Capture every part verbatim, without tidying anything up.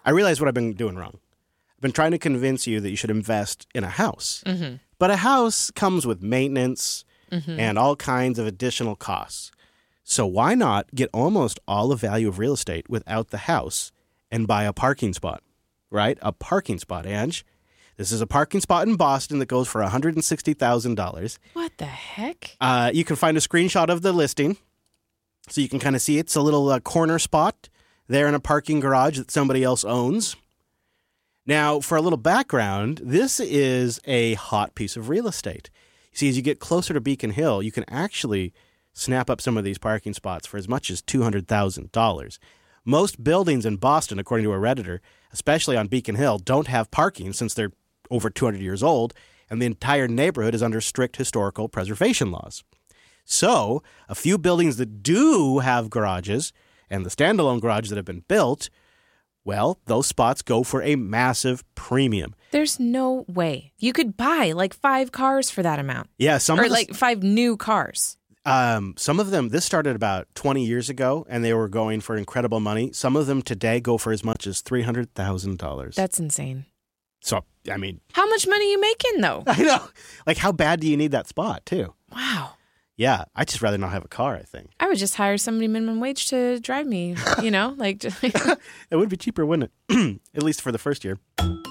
I realize what I've been doing wrong. I've been trying to convince you that you should invest in a house. Mm-hmm. But a house comes with maintenance mm-hmm. and all kinds of additional costs. So why not get almost all the value of real estate without the house and buy a parking spot, right? A parking spot, Ange. This is a parking spot in Boston that goes for one hundred sixty thousand dollars. What the heck? Uh, you can find a screenshot of the listing so you can kind of see it. It's a little uh, corner spot there in a parking garage that somebody else owns. Now, for a little background, this is a hot piece of real estate. You see, as you get closer to Beacon Hill, you can actually snap up some of these parking spots for as much as two hundred thousand dollars. Most buildings in Boston, according to a Redditor, especially on Beacon Hill, don't have parking since they're over two hundred years old, and the entire neighborhood is under strict historical preservation laws. So, a few buildings that do have garages, and the standalone garages that have been built, well, those spots go for a massive premium. There's no way. You could buy like five cars for that amount. Yeah, some or of the, like five new cars. Um, some of them, this started about twenty years ago, and they were going for incredible money. Some of them today go for as much as three hundred thousand dollars. That's insane. So, I mean... How much money are you making, though? I know. Like, how bad do you need that spot, too? Wow. Yeah, I'd just rather not have a car, I think. I would just hire somebody minimum wage to drive me, you know? like just, It would be cheaper, wouldn't it? At least for the first year.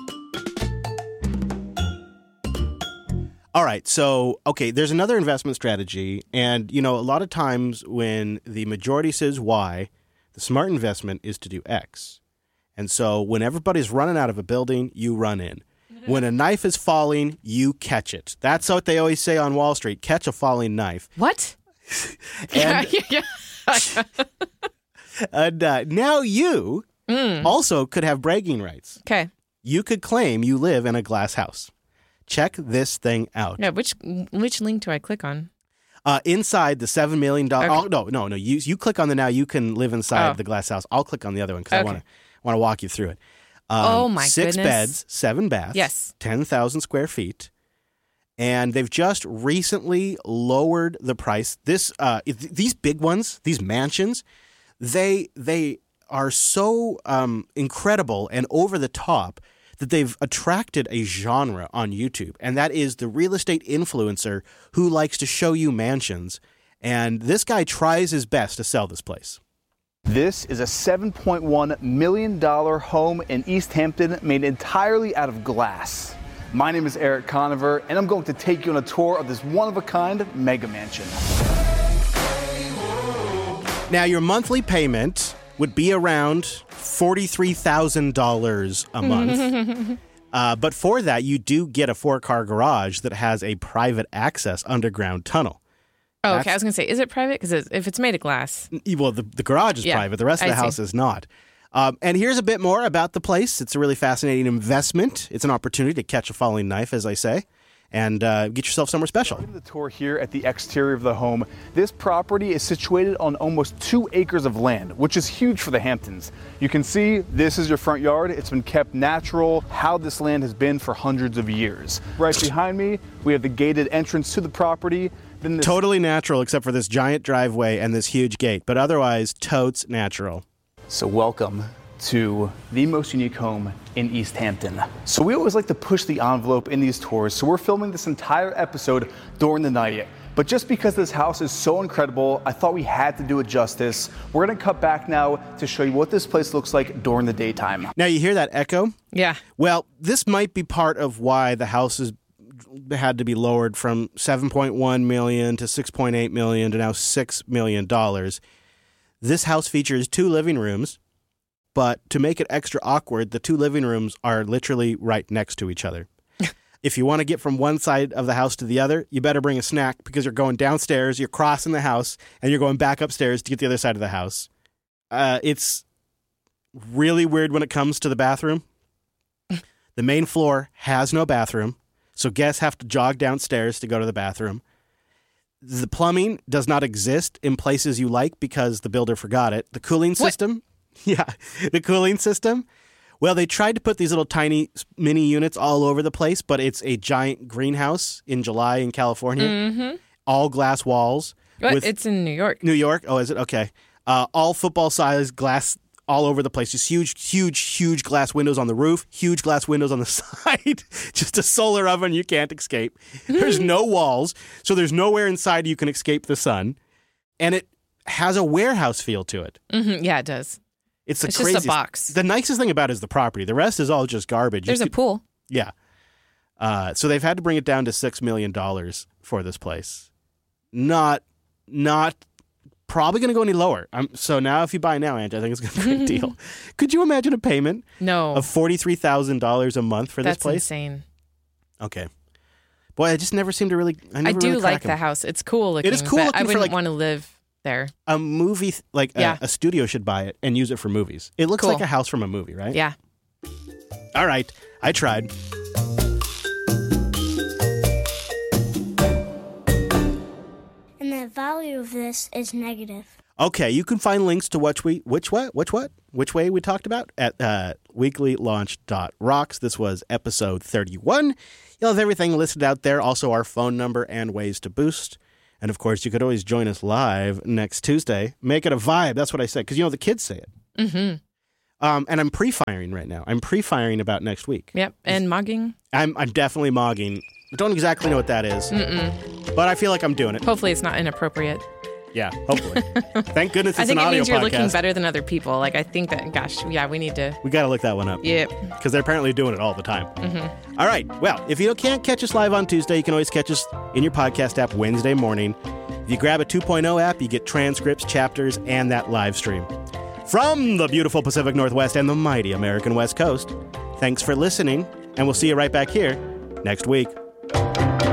All right, so, okay, there's another investment strategy, and, you know, a lot of times when the majority says Y, the smart investment is to do X. And so when everybody's running out of a building, you run in. When a knife is falling, you catch it. That's what they always say on Wall Street, catch a falling knife. What? and yeah, yeah. and uh, now you mm. also could have bragging rights. Okay. You could claim you live in a glass house. Check this thing out. Yeah, which which link do I click on? Uh, inside the seven million dollars. Okay. Oh, no, no, no. You you click on the now you can live inside oh. the glass house. I'll click on the other one because okay. I want to want to walk you through it. Um, oh, my six goodness. Six beds, seven baths. Yes. ten thousand square feet. And they've just recently lowered the price. This uh, th- These big ones, these mansions, they they are so um, incredible and over the top that they've attracted a genre on YouTube, and that is the real estate influencer who likes to show you mansions. And this guy tries his best to sell this place. This is a seven point one million dollars home in East Hampton made entirely out of glass. My name is Eric Conover, and I'm going to take you on a tour of this one-of-a-kind mega mansion. Now, your monthly payment would be around forty-three thousand dollars a month. uh, but for that, you do get a four-car garage that has a private access underground tunnel. Oh, That's, okay. I was going to say, is it private? Because if it's made of glass. Well, the, the garage is yeah, private. The rest of the I house see. is not. Um, and here's a bit more about the place. It's a really fascinating investment. It's an opportunity to catch a falling knife, as I say, and uh, get yourself somewhere special. Starting the tour here at the exterior of the home. This property is situated on almost two acres of land, which is huge for the Hamptons. You can see this is your front yard. It's been kept natural, how this land has been for hundreds of years. Right behind me, we have the gated entrance to the property. Then this Totally natural, except for this giant driveway and this huge gate, but otherwise, totes natural. So welcome to the most unique home in East Hampton. So we always like to push the envelope in these tours, so we're filming this entire episode during the night. But just because this house is so incredible, I thought we had to do it justice. We're gonna cut back now to show you what this place looks like during the daytime. Now, you hear that echo? Yeah. Well, this might be part of why the house has had to be lowered from seven point one million dollars to six point eight million dollars to now six million dollars. This house features two living rooms, but to make it extra awkward, the two living rooms are literally right next to each other. If you want to get from one side of the house to the other, you better bring a snack because you're going downstairs, you're crossing the house, and you're going back upstairs to get the other side of the house. Uh, it's really weird when it comes to the bathroom. The main floor has no bathroom, so guests have to jog downstairs to go to the bathroom. The plumbing does not exist in places you like because the builder forgot it. The cooling system, what? yeah, the cooling system. Well, they tried to put these little tiny mini units all over the place, but it's a giant greenhouse in July in California. Mm-hmm. All glass walls. What? With It's in New York. New York? Oh, is it? Okay. Uh, all football-sized glass all over the place. Just huge, huge, huge glass windows on the roof, huge glass windows on the side. Just a solar oven you can't escape. There's no walls, so there's nowhere inside you can escape the sun. And it has a warehouse feel to it. Mm-hmm. Yeah, it does. It's, the it's craziest. just a box. The nicest thing about it is the property. The rest is all just garbage. There's you a could, pool. Yeah. Uh, so they've had to bring it down to six million dollars for this place. Not, not probably going to go any lower. Um, so now if you buy now, Angie, I think it's going to be a great deal. Could you imagine a payment No. of forty-three thousand dollars a month for That's this place? insane. Okay. Boy, I just never seem to really, I never I do really like crack 'em. the house. It's cool looking. It is cool but looking I for, wouldn't like- want to live there. A movie, th- like Yeah. a, a studio should buy it and use it for movies. It looks Cool. like a house from a movie, right? Yeah. All right. I tried. And the value of this is negative. Okay, you can find links to which we which what which what which way we talked about at uh, weekly launch dot rocks. This was episode thirty-one. You'll have everything listed out there. Also, our phone number and ways to boost. And of course, you could always join us live next Tuesday. Make it a vibe. That's what I said because you know the kids say it. Mm-hmm. Um, and I'm pre-firing right now. I'm pre-firing about next week. Yep. And mugging. I'm I'm definitely mogging. I don't exactly know what that is, Mm-mm. but I feel like I'm doing it. Hopefully it's not inappropriate. Yeah, hopefully. Thank goodness it's I think an it audio means you're podcast. looking better than other people. Like, I think that, gosh, yeah, we need to. We got to look that one up. Yep. Because they're apparently doing it all the time. Mm-hmm. All right. Well, if you can't catch us live on Tuesday, you can always catch us in your podcast app Wednesday morning. If you grab a two point oh app, you get transcripts, chapters, and that live stream. From the beautiful Pacific Northwest and the mighty American West Coast, thanks for listening, and we'll see you right back here next week.